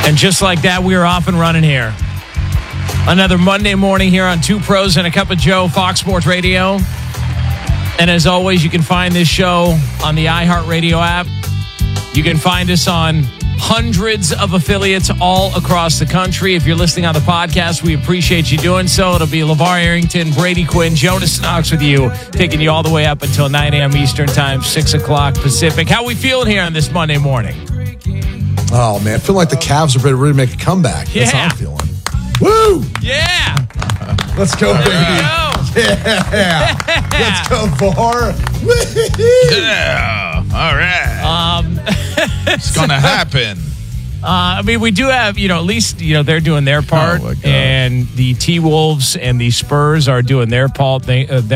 And just like that, we are off and running here. Another Monday morning here on Two Pros and a Cup of Joe, Fox Sports Radio. And as always, you can find this show on the iHeartRadio app. You can find us on hundreds of affiliates all across the country. If you're listening on the podcast, we appreciate you doing so. It'll be LeVar Arrington, Brady Quinn, Jonas Knox with you, taking you all the way up until 9 a.m. Eastern Time, 6 o'clock Pacific. How we feeling here on this Monday morning? Oh, man. I feel like the Cavs are ready to make a comeback. That's how I'm feeling. Woo! Yeah! Let's go, baby. Yeah. Let's go, VAR. Yeah. All right. It's going to happen. I mean, we do have, at least, they're doing their part. And the T-Wolves and the Spurs are doing their part, thanks to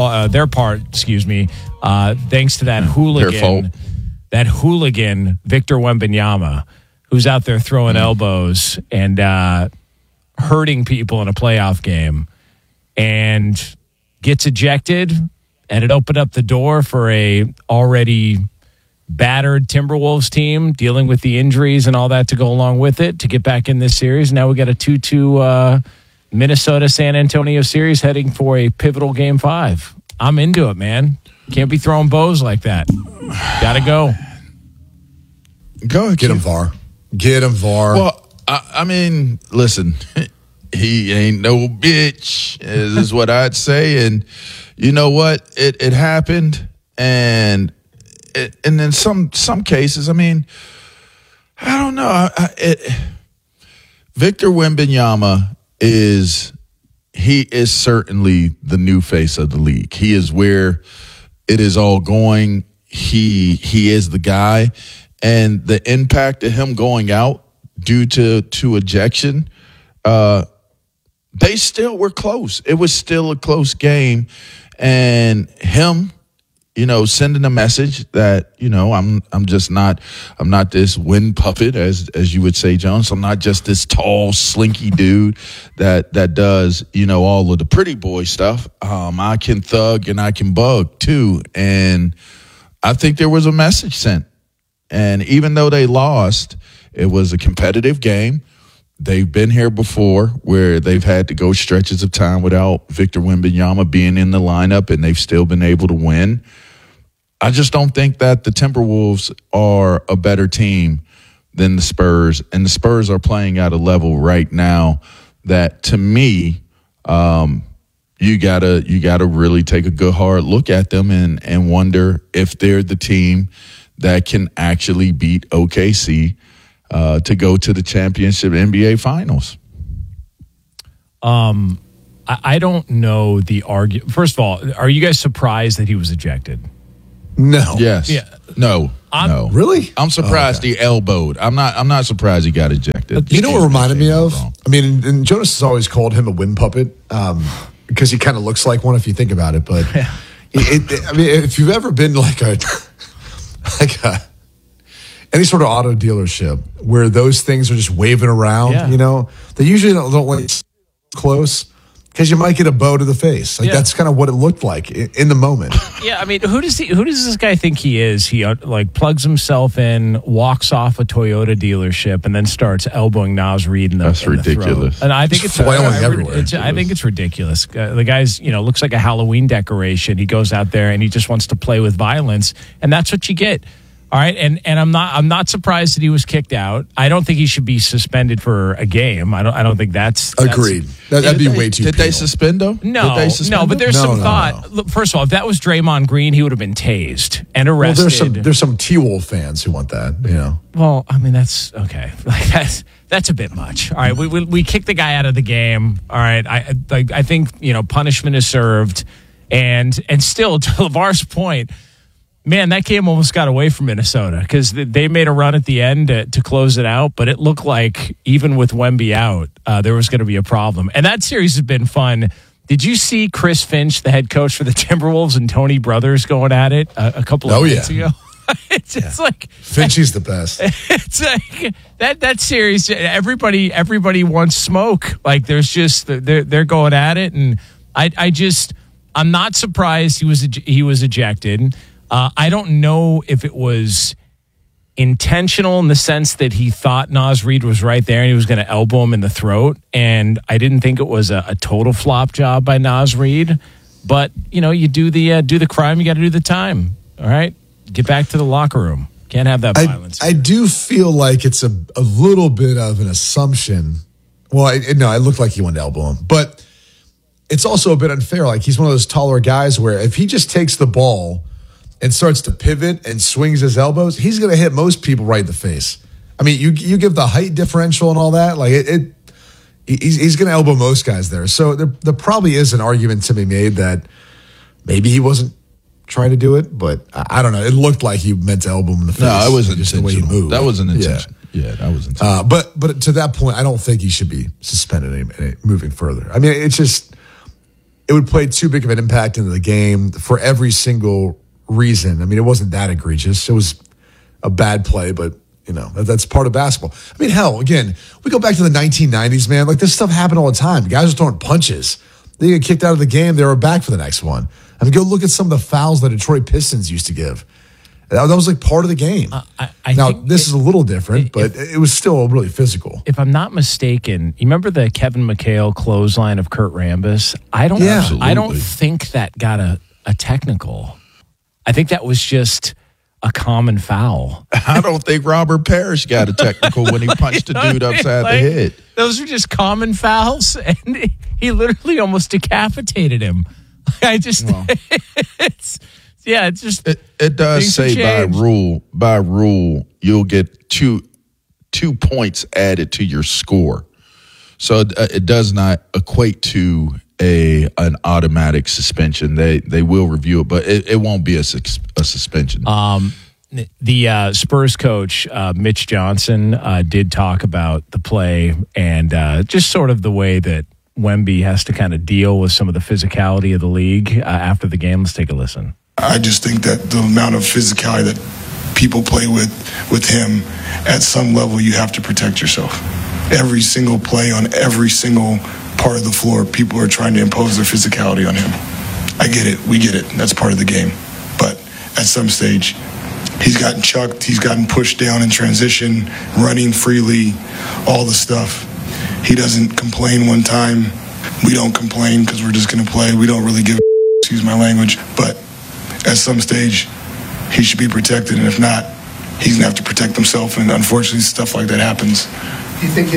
that hooligan. Their fault. That hooligan, Victor Wembanyama, who's out there throwing elbows and hurting people in a playoff game and gets ejected, and it opened up the door for a already battered Timberwolves team dealing with the injuries and all that to go along with it to get back in this series. Now we got a 2-2 Minnesota-San Antonio series heading for a pivotal Game 5. I'm into it, man. Can't be throwing bows like that. Gotta go. Go get him, VAR. Get him, VAR. Well, I mean, listen, he ain't no bitch, is what I'd say. And you know what? It happened. And in some cases, I mean, I don't know. Victor Wembanyama is certainly the new face of the league. He is where it is all going. He is the guy, and the impact of him going out due to ejection, they still were close. It was still a close game, and him, sending a message that I'm not this wind puppet as you would say, Jones. I'm not just this tall, slinky dude that does all of the pretty boy stuff. I can thug and I can bug too, and I think there was a message sent. And even though they lost, it was a competitive game. They've been here before where they've had to go stretches of time without Victor Wembanyama being in the lineup, and they've still been able to win. I just don't think that the Timberwolves are a better team than the Spurs, and the Spurs are playing at a level right now that, to me, you gotta really take a good hard look at them and wonder if they're the team that can actually beat OKC to go to the championship NBA Finals. I don't know the argument. First of all, are you guys surprised that he was ejected? No. Yes. Yeah. No. No. Really? I'm surprised he elbowed. I'm not surprised he got ejected. You know what reminded me of? I mean, and Jonas has always called him a wind puppet because he kind of looks like one if you think about it. But I mean, if you've ever been like a any sort of auto dealership where those things are just waving around, they usually don't like close because you might get a bow to the face. That's kind of what it looked like in the moment. Yeah, I mean, who does this guy think he is? He plugs himself in, walks off a Toyota dealership, and then starts elbowing Naz Reid in the That's ridiculous. And I think it's flailing everywhere. I think it's ridiculous. The guy's looks like a Halloween decoration. He goes out there and he just wants to play with violence, and that's what you get. All right, and I'm not surprised that he was kicked out. I don't think he should be suspended for a game. I don't think that's agreed. That'd be way too. Did they suspend him? No, but there's some thought. Look, first of all, if that was Draymond Green, he would have been tased and arrested. Well, there's some T-Wolf fans who want that. Well, I mean that's okay. That's a bit much. All right, we kicked the guy out of the game. All right, I think punishment is served, and still to LeVar's point. Man, that game almost got away from Minnesota because they made a run at the end to close it out, but it looked like even with Wemby out, there was going to be a problem. And that series has been fun. Did you see Chris Finch, the head coach for the Timberwolves, and Tony Brothers going at it a couple of minutes ago? It's like Finchie's the best. It's like that series. Everybody wants smoke. Like there's just they're going at it, and I'm not surprised he was ejected. I don't know if it was intentional in the sense that he thought Naz Reid was right there and he was going to elbow him in the throat. And I didn't think it was a total flop job by Naz Reid. But, you do the crime, you got to do the time. All right? Get back to the locker room. Can't have that violence. I do feel like it's a little bit of an assumption. Well, it looked like he wanted to elbow him. But it's also a bit unfair. Like, he's one of those taller guys where if he just takes the ball and starts to pivot and swings his elbows, he's going to hit most people right in the face. I mean, you give the height differential and all that, like he's going to elbow most guys there. So there probably is an argument to be made that maybe he wasn't trying to do it, but I don't know. It looked like he meant to elbow him in the face. No, it wasn't just the way he moved. That wasn't intentional. Yeah, that was intentional. But to that point, I don't think he should be suspended moving further. I mean, it would play too big of an impact into the game for every single reason. I mean, it wasn't that egregious. It was a bad play, but that's part of basketball. I mean, hell, again, we go back to the 1990s, man. Like, this stuff happened all the time. Guys were throwing punches. They get kicked out of the game. They were back for the next one. I mean, go look at some of the fouls that Detroit Pistons used to give. That was like part of the game. Now, this is a little different, but it was still really physical. If I'm not mistaken, you remember the Kevin McHale clothesline of Kurt Rambis? I don't think that got a technical. I think that was just a common foul. I don't think Robert Parrish got a technical when he punched the dude upside the head. Those are just common fouls, and he literally almost decapitated him. It does say by rule you'll get two points added to your score. So it does not equate to an automatic suspension. They will review it, but it won't be a suspension. The Spurs coach, Mitch Johnson, did talk about the play and just sort of the way that Wemby has to kind of deal with some of the physicality of the league after the game. Let's take a listen. I just think that the amount of physicality that people play with him, at some level, you have to protect yourself. Every single play on every single part of the floor, people are trying to impose their physicality on him. I get it. We get it. That's part of the game. But at some stage, he's gotten chucked. He's gotten pushed down in transition, running freely, all the stuff. He doesn't complain one time. We don't complain because we're just going to play. We don't really give a excuse my language. But at some stage, he should be protected. And if not, he's going to have to protect himself. And unfortunately, stuff like that happens. Do you think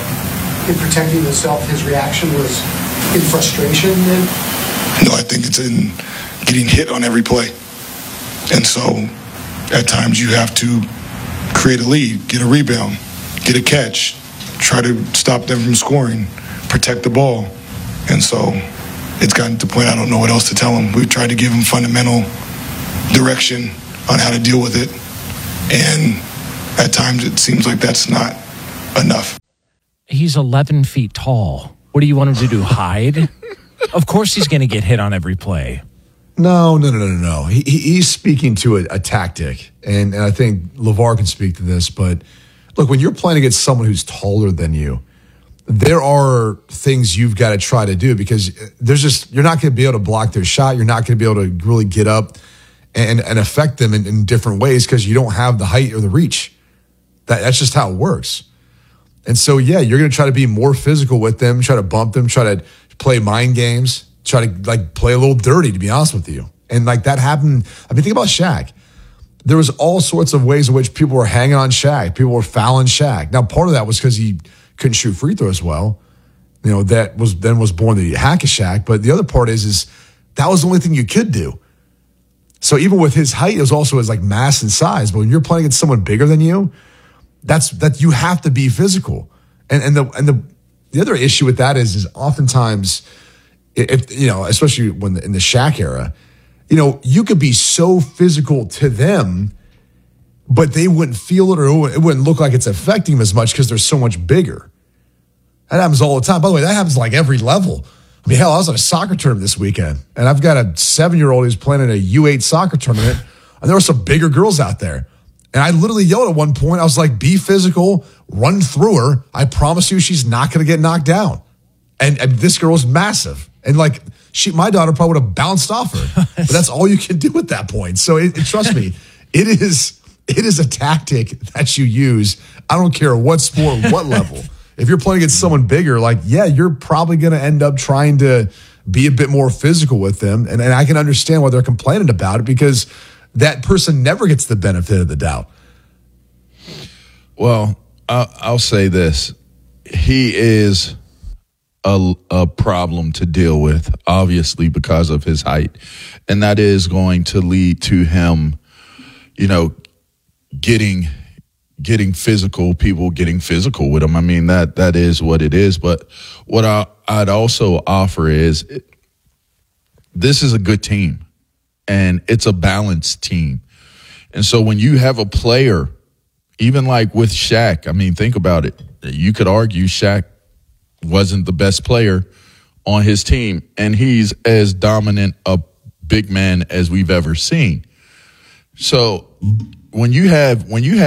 in protecting himself, his reaction was in frustration then? No, I think it's in getting hit on every play. And so at times you have to create a lead, get a rebound, get a catch, try to stop them from scoring, protect the ball. And so it's gotten to the point I don't know what else to tell him. We've tried to give him fundamental direction on how to deal with it. And at times it seems like that's not enough. He's 11 feet tall. What do you want him to do, hide? Of course he's going to get hit on every play. No. He's speaking to a tactic, and I think LeVar can speak to this, but look, when you're playing against someone who's taller than you, there are things you've got to try to do because you're not going to be able to block their shot. You're not going to be able to really get up and affect them in different ways because you don't have the height or the reach. That's just how it works. And so, yeah, you're going to try to be more physical with them, try to bump them, try to play mind games, try to play a little dirty, to be honest with you. And that happened. I mean, think about Shaq. There was all sorts of ways in which people were hanging on Shaq. People were fouling Shaq. Now, part of that was because he couldn't shoot free throws well. That was born the hack of Shaq. But the other part is that was the only thing you could do. So even with his height, it was also his mass and size. But when you're playing against someone bigger than you, that you have to be physical. And the other issue with that is oftentimes, if especially when in the Shaq era, you could be so physical to them, but they wouldn't feel it or it wouldn't look like it's affecting them as much because they're so much bigger. That happens all the time. By the way, that happens every level. I mean, hell, I was at a soccer tournament this weekend, and I've got a 7-year-old who's playing in a U8 soccer tournament, and there were some bigger girls out there. And I literally yelled at one point, I was like, be physical, run through her. I promise you she's not going to get knocked down. And this girl's massive. And my daughter probably would have bounced off her. But that's all you can do at that point. So trust me, it is it is a tactic that you use. I don't care what sport, what level. If you're playing against someone bigger, like, yeah, you're probably going to end up trying to be a bit more physical with them. And I can understand why they're complaining about it, because that person never gets the benefit of the doubt. Well, I'll say this. He is a problem to deal with, obviously, because of his height. And that is going to lead to him, getting physical, people getting physical with him. I mean, that is what it is. But what I'd also offer is this is a good team, and it's a balanced team. And so when you have a player, even like with Shaq, I mean, think about it. You could argue Shaq wasn't the best player on his team, and he's as dominant a big man as we've ever seen. So when you have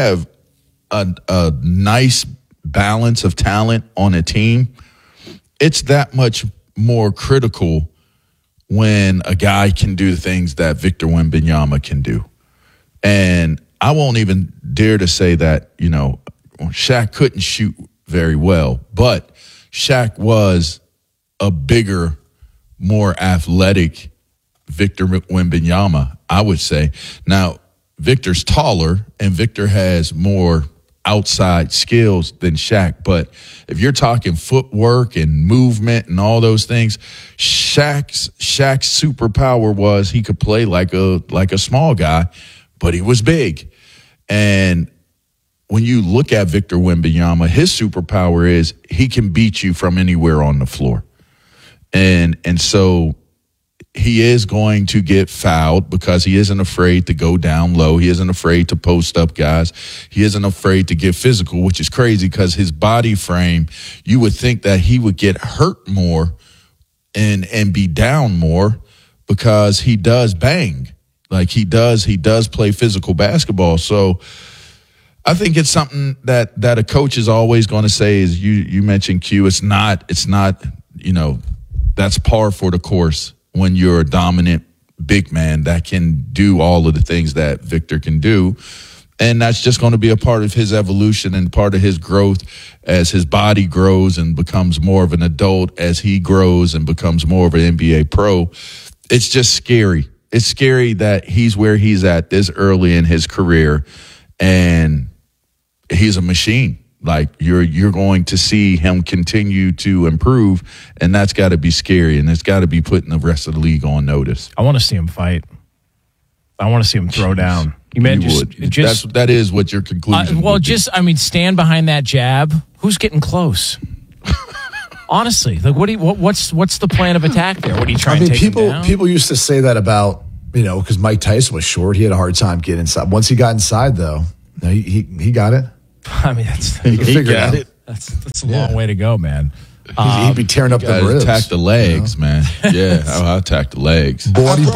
a nice balance of talent on a team, it's that much more critical when a guy can do the things that Victor Wembanyama can do. And I won't even dare to say that, Shaq couldn't shoot very well, but Shaq was a bigger, more athletic Victor Wembanyama, I would say. Now, Victor's taller, and Victor has more outside skills than Shaq. But if you're talking footwork and movement and all those things, Shaq's superpower was he could play like a small guy, but he was big. And when you look at Victor Wembanyama, his superpower is he can beat you from anywhere on the floor. And so he is going to get fouled because he isn't afraid to go down low. He isn't afraid to post up guys. He isn't afraid to get physical, which is crazy because his body frame, you would think that he would get hurt more and be down more because he does bang. Like he does play physical basketball. So I think it's something that a coach is always going to say is you mentioned Q. It's not, that's par for the course when you're a dominant big man that can do all of the things that Victor can do. And that's just going to be a part of his evolution and part of his growth as his body grows and becomes more of an adult, as he grows and becomes more of an NBA pro. It's just scary. It's scary that he's where he's at this early in his career, and he's a machine. Like you're going to see him continue to improve, and that's got to be scary, and it's got to be putting the rest of the league on notice. I want to see him fight. I want to see him throw down. That is what your conclusion. Stand behind that jab. Who's getting close? Honestly, like what's the plan of attack there? What are you trying to take him down? People used to say that about, because Mike Tyson was short. He had a hard time getting inside. Once he got inside, though, he got it. I mean, he got it. That's a long way to go, man. He'd be tearing up the ribs. Attack the legs, man. Yeah, I'll attack the legs. Body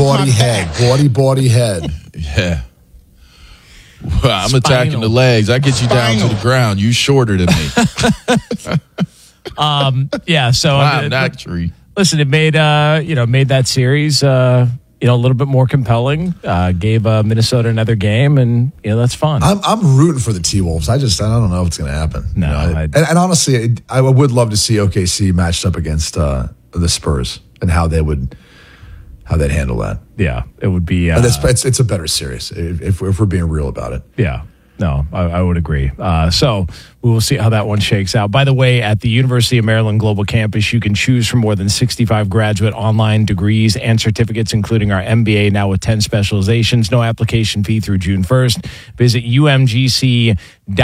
head. Yeah. Well, I'm attacking the legs. I get you down to the ground. You shorter than me. Listen, it made that series a little bit more compelling. Gave Minnesota another game, and that's fun. I'm rooting for the T-Wolves. I don't know what's going to happen. No, and honestly, I would love to see OKC matched up against the Spurs and how they'd handle that. Yeah, it would be. It's a better series if we're being real about it. Yeah. No, I would agree. So we will see how that one shakes out. By the way, at the University of Maryland Global Campus, you can choose from more than 65 graduate online degrees and certificates, including our MBA, now with 10 specializations. No application fee through June 1st. Visit umgc.edu.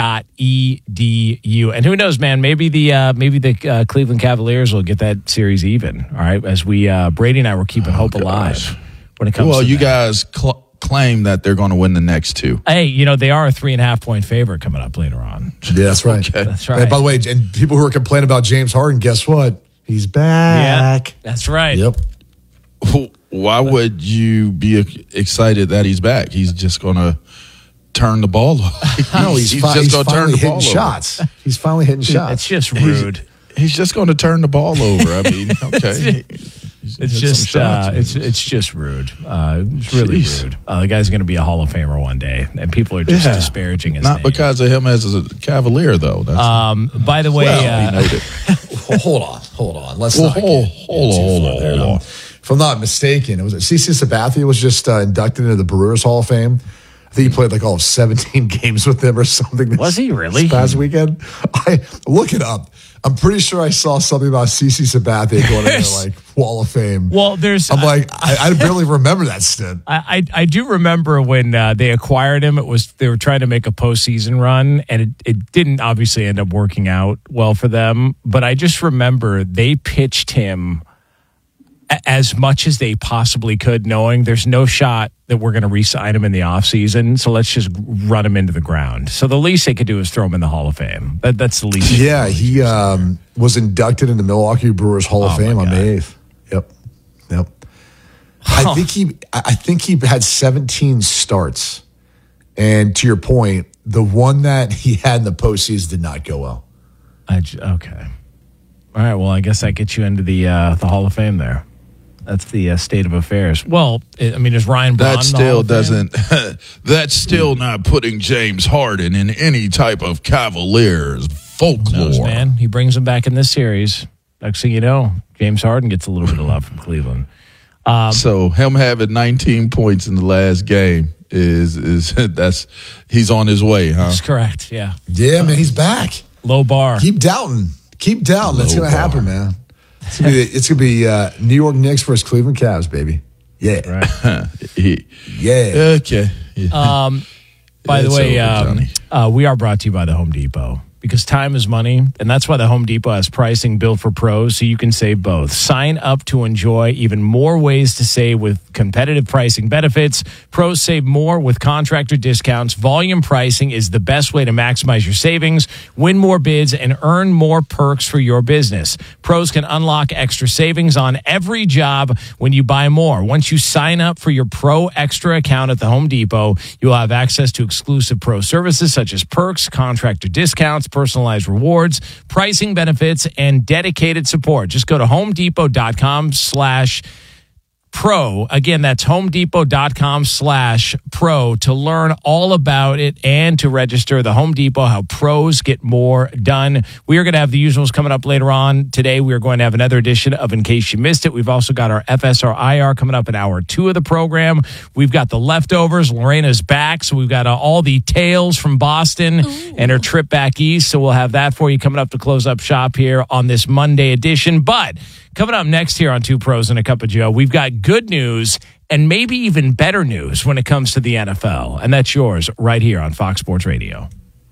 And who knows, man, maybe the Cleveland Cavaliers will get that series even. All right, as Brady and I were keeping hope alive when it comes to you guys claim that they're going to win the next two. Hey, they are a 3.5-point favorite coming up later on. Yeah, that's right. Okay. That's right. And by the way, and people who are complaining about James Harden, guess what? He's back. Yeah, that's right. Yep. Why would you be excited that he's back? He's just going to turn the ball over. No, he's just going to turn the ball shots. Over. He's finally hitting shots. It's just rude. He's just going to turn the ball over. I mean, okay. It's just it's just rude. It's really rude. The guy's going to be a Hall of Famer one day, and people are just disparaging his name. Not because of him as a Cavalier, though. By the way, hold on. Let's not hold on. If I'm not mistaken, was CC Sabathia was just inducted into the Brewers Hall of Fame. I think he played like all of 17 games with them or something. Was he really? This past weekend? I look it up. I'm pretty sure I saw something about CC Sabathia going into like Wall of Fame. Well, I'm like, I barely remember that stint. I do remember when they acquired him. They were trying to make a postseason run, and it didn't obviously end up working out well for them. But I just remember they pitched him as much as they possibly could, knowing there's no shot that we're going to re-sign him in the offseason, so let's just run him into the ground. So the least they could do is throw him in the Hall of Fame. That's the least. Yeah, he was inducted in the Milwaukee Brewers Hall of Fame on May 8th. Yep. Huh. I think he had 17 starts, and to your point, the one that he had in the postseason did not go well. Okay. All right, well, I guess that gets you into the Hall of Fame there. That's the state of affairs. Well, I mean, is Ryan Braun that still doesn't? That's still not putting James Harden in any type of Cavaliers folklore. Knows, man, he brings him back in this series. Next thing you know, James Harden gets a little bit of love from Cleveland. So him having 19 points in the last game is he's on his way, huh? That's correct. Yeah. Yeah, man, he's back. Low bar. Keep doubting. That's going to happen, man. It's gonna be New York Knicks versus Cleveland Cavs, baby. Yeah. Right. Yeah. Okay. Yeah. By the way, we are brought to you by the Home Depot. Because time is money, and that's why the Home Depot has pricing built for pros, so you can save both. Sign up to enjoy even more ways to save with competitive pricing benefits. Pros save more with contractor discounts. Volume pricing is the best way to maximize your savings, win more bids, and earn more perks for your business. Pros can unlock extra savings on every job when you buy more. Once you sign up for your Pro Extra account at the Home Depot, you'll have access to exclusive pro services such as perks, contractor discounts, personalized rewards, pricing benefits, and dedicated support. Just go to homedepot.com/pro. Again, that's homedepot.com/pro to learn all about it and to register. The Home Depot, how pros get more done. We are going to have the usuals coming up later on. Today, we are going to have another edition of In Case You Missed It. We've also got our FSR-IR coming up in hour 2 of the program. We've got the leftovers. Lorena's back, so we've got all the tales from Boston and her trip back east. So we'll have that for you coming up to close up shop here on this Monday edition. But coming up next here on Two Pros and a Cup of Joe, we've got good news and maybe even better news when it comes to the NFL. And that's yours right here on Fox Sports Radio.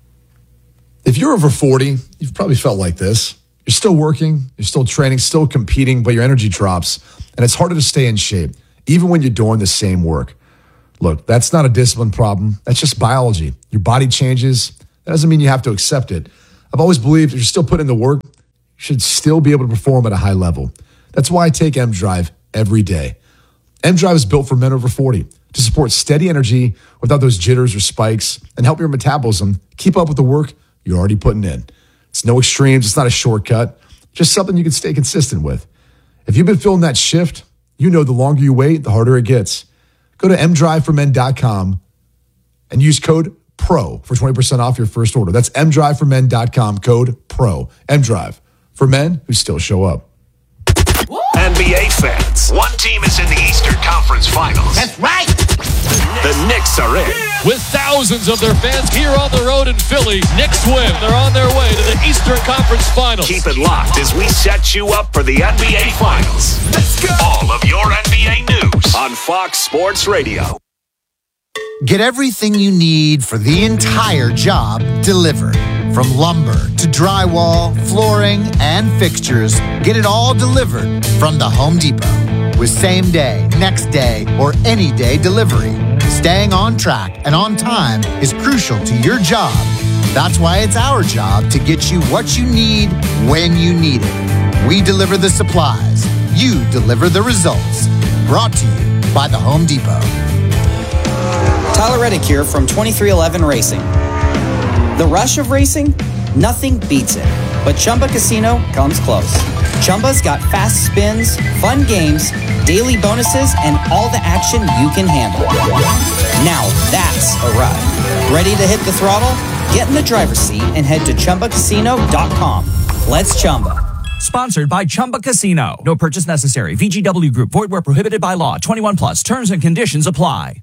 If you're over 40, you've probably felt like this. You're still working, you're still training, still competing, but your energy drops, and it's harder to stay in shape, even when you're doing the same work. Look, that's not a discipline problem. That's just biology. Your body changes. That doesn't mean you have to accept it. I've always believed if you're still putting in the work, should still be able to perform at a high level. That's why I take M-Drive every day. M-Drive is built for men over 40 to support steady energy without those jitters or spikes and help your metabolism keep up with the work you're already putting in. It's no extremes. It's not a shortcut. Just something you can stay consistent with. If you've been feeling that shift, you know the longer you wait, the harder it gets. Go to mdriveformen.com and use code PRO for 20% off your first order. That's mdriveformen.com, code PRO. M-Drive. For men who still show up. NBA fans, one team is in the Eastern Conference Finals. That's right. The Knicks are in. With thousands of their fans here on the road in Philly, Knicks win. They're on their way to the Eastern Conference Finals. Keep it locked as we set you up for the NBA Finals. Let's go. All of your NBA news on Fox Sports Radio. Get everything you need for the entire job delivered. From lumber to drywall, flooring, and fixtures, get it all delivered from the Home Depot. With same day, next day, or any day delivery. Staying on track and on time is crucial to your job. That's why it's our job to get you what you need when you need it. We deliver the supplies. You deliver the results. Brought to you by the Home Depot. Tyler Reddick here from 2311 Racing. The rush of racing? Nothing beats it. but Chumba Casino comes close. Chumba's got fast spins, fun games, daily bonuses, and all the action you can handle. Now that's a ride. Ready to hit the throttle? Get in the driver's seat and head to ChumbaCasino.com. Let's Chumba. Sponsored by Chumba Casino. No purchase necessary. VGW Group. Void where prohibited by law. 21 plus. Terms and conditions apply.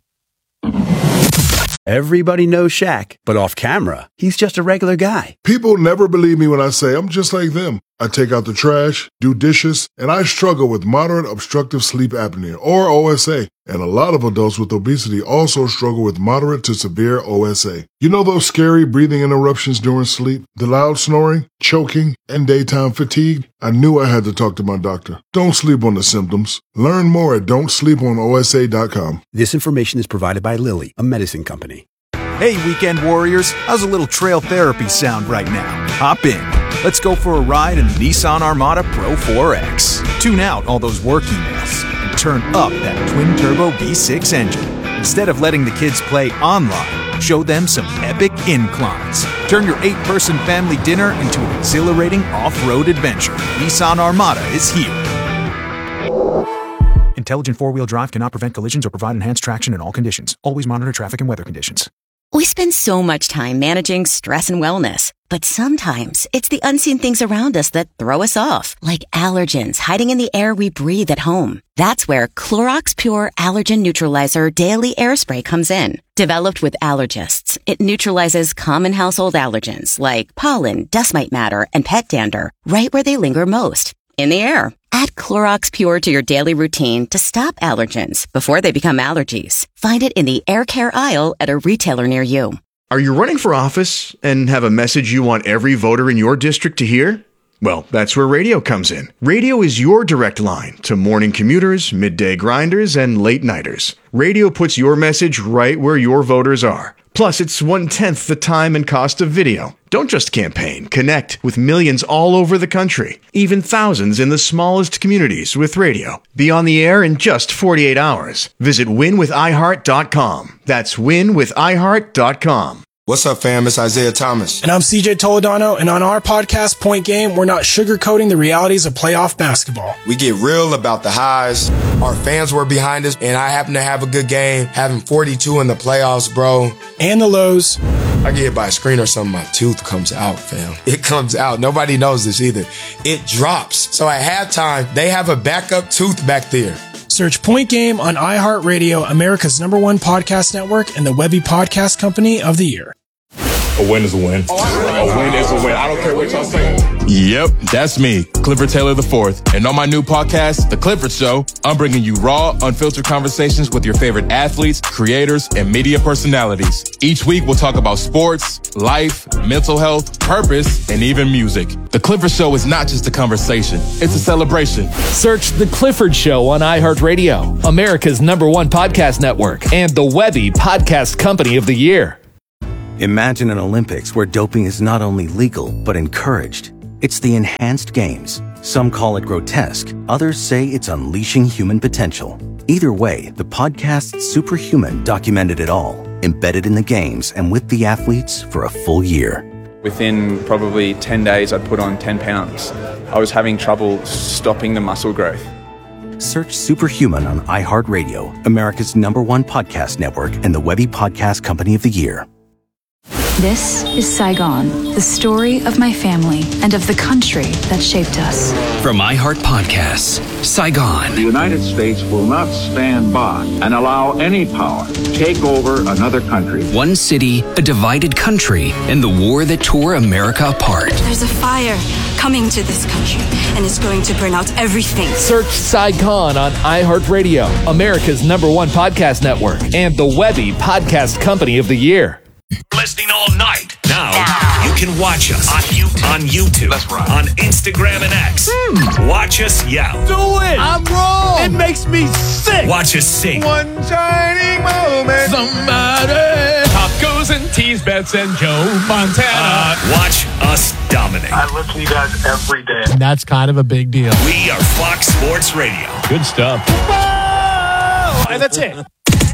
Everybody knows Shaq, but off camera, he's just a regular guy. People never believe me when I say I'm just like them. I take out the trash, do dishes, and I struggle with moderate obstructive sleep apnea, or OSA. And a lot of adults with obesity also struggle with moderate to severe OSA. You know those scary breathing interruptions during sleep, the loud snoring, choking, and daytime fatigue? I knew I had to talk to my doctor. Don't sleep on the symptoms. Learn more at don'tsleeponosa.com. This information is provided by Lilly, a medicine company. Hey, weekend warriors, how's a little trail therapy sound right now? Hop in. Let's go for a ride in the Nissan Armada Pro 4X. Tune out all those work emails and turn up that twin-turbo V6 engine. Instead of letting the kids play online, show them some epic inclines. Turn your 8-person family dinner into an exhilarating off-road adventure. Nissan Armada is here. Intelligent four-wheel drive cannot prevent collisions or provide enhanced traction in all conditions. Always monitor traffic and weather conditions. We spend so much time managing stress and wellness, but sometimes it's the unseen things around us that throw us off, like allergens hiding in the air we breathe at home. That's where Clorox Pure Allergen Neutralizer Daily Air Spray comes in. Developed with allergists, it neutralizes common household allergens like pollen, dust mite matter, and pet dander right where they linger most, in the air. Add Clorox Pure to your daily routine to stop allergens before they become allergies. Find it in the air care aisle at a retailer near you. Are you running for office and have a message you want every voter in your district to hear? Well, that's where radio comes in. Radio is your direct line to morning commuters, midday grinders, and late nighters. Radio puts your message right where your voters are. Plus, it's 1/10 the time and cost of video. Don't just campaign. Connect with millions all over the country, even thousands in the smallest communities with radio. Be on the air in just 48 hours. Visit winwithiheart.com. That's winwithiheart.com. What's up, fam? It's Isaiah Thomas. And I'm CJ Toledano, and on our podcast, Point Game, we're not sugarcoating the realities of playoff basketball. We get real about the highs. Our fans were behind us, and I happen to have a good game, having 42 in the playoffs, bro. And the lows. I get hit by a screen or something, my tooth comes out, fam. It comes out. Nobody knows this either. It drops. So at halftime, they have a backup tooth back there. Search Point Game on iHeartRadio, America's #1 podcast network, and the Webby Podcast Company of the Year. A win is a win. A win is a win. I don't care what y'all say. Yep, that's me, Clifford Taylor IV. And on my new podcast, The Clifford Show, I'm bringing you raw, unfiltered conversations with your favorite athletes, creators, and media personalities. Each week, we'll talk about sports, life, mental health, purpose, and even music. The Clifford Show is not just a conversation, it's a celebration. Search The Clifford Show on iHeartRadio, America's #1 podcast network, and the Webby Podcast Company of the Year. Imagine an Olympics where doping is not only legal, but encouraged. It's the Enhanced Games. Some call it grotesque. Others say it's unleashing human potential. Either way, the podcast Superhuman documented it all, embedded in the games and with the athletes for a full year. Within probably 10 days, I'd put on 10 pounds. I was having trouble stopping the muscle growth. Search Superhuman on iHeartRadio, America's #1 podcast network, and the Webby Podcast Company of the Year. This is Saigon, the story of my family and of the country that shaped us. From iHeart Podcasts, Saigon. The United States will not stand by and allow any power to take over another country. One city, a divided country, and the war that tore America apart. There's a fire coming to this country, and it's going to burn out everything. Search Saigon on iHeartRadio, America's #1 podcast network, and the Webby Podcast Company of the Year. Listening all night. Now you can watch us on YouTube, that's right, on Instagram and X. Watch us yell. Do it! I'm wrong! It makes me sick! Watch us sing. One shining moment. Somebody. Tacos and teas, Bets and Joe Montana. Watch us dominate. I listen to you guys every day. That's kind of a big deal. We are Fox Sports Radio. Good stuff. Whoa! And that's it.